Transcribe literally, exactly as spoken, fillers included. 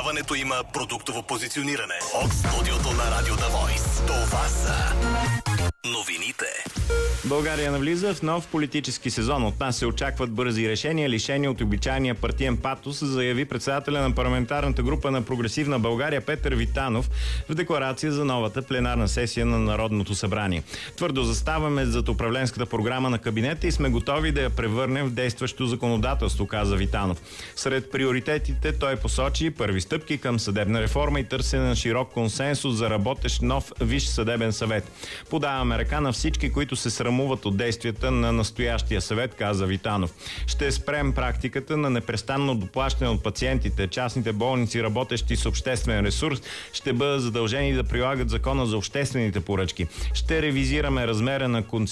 Предаването има продуктово позициониране. От студиото на Радио The Voice. Това са новините. България навлиза в нов политически сезон. От нас се очакват бързи решения, лишени от обичайния партиен патос, заяви председателя на парламентарната група на Прогресивна България Петър Витанов в декларация за новата пленарна сесия на Народното събрание. Твърдо заставаме зад управленската програма на кабинета и сме готови да я превърнем в действащо законодателство, каза Витанов. Сред приоритетите той посочи първи стъпки към съдебна реформа и търсене на широк консенсус за работещ нов Висш съдебен съвет. Подаваме ръка на всички, които се срамуват от действията на настоящия съвет, каза Витанов. Ще спрем практиката на непрестанно доплащане от пациентите. Частните болници, работещи с обществен ресурс, ще бъдат задължени да прилагат закона за обществените поръчки. Ще ревизираме размера на